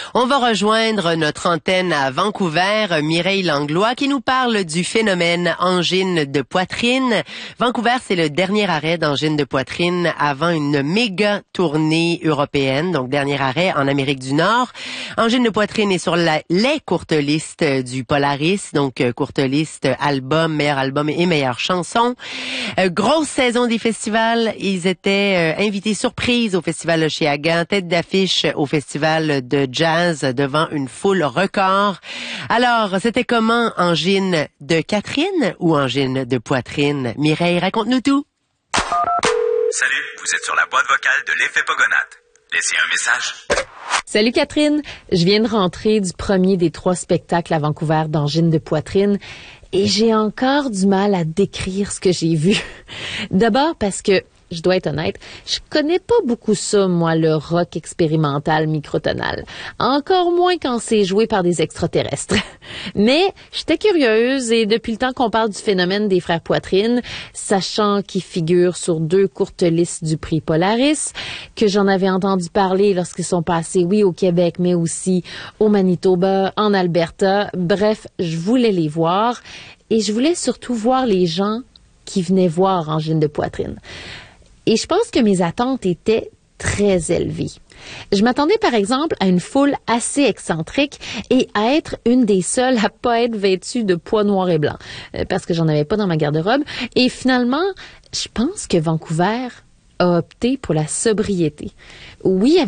On va rejoindre notre antenne à Vancouver, Mireille Langlois, qui nous parle du phénomène angine de poitrine. Vancouver, c'est le dernier arrêt d'angine de poitrine avant une méga tournée européenne, donc dernier arrêt en Amérique du Nord. Angine de poitrine est sur les courtes listes du Polaris, donc courte liste album et meilleure chanson. Grosse saison des festivals. Ils étaient invités surprise au Festival Oshéaga, tête d'affiche au Festival de jazz devant une foule record. Alors, c'était comment angine de Catherine ou angine de poitrine? Mireille, raconte-nous tout. Salut, vous êtes sur la boîte vocale de l'effet Pogonate. Laissez un message. Salut Catherine, je viens de rentrer du premier des 3 spectacles à Vancouver d'angine de poitrine et j'ai encore du mal à décrire ce que j'ai vu. D'abord parce que, je dois être honnête, je connais pas beaucoup ça, moi, le rock expérimental microtonal. Encore moins quand c'est joué par des extraterrestres. Mais j'étais curieuse et depuis le temps qu'on parle du phénomène des frères Poitrine, sachant qu'ils figurent sur 2 courtes listes du prix Polaris, que j'en avais entendu parler lorsqu'ils sont passés, oui, au Québec, mais aussi au Manitoba, en Alberta. Bref, je voulais les voir et je voulais surtout voir les gens qui venaient voir angine de poitrine. Et je pense que mes attentes étaient très élevées. Je m'attendais par exemple à une foule assez excentrique et à être une des seules à pas être vêtue de pois noir et blanc, parce que j'en avais pas dans ma garde-robe. Et finalement, je pense que Vancouver a opté pour la sobriété. Oui,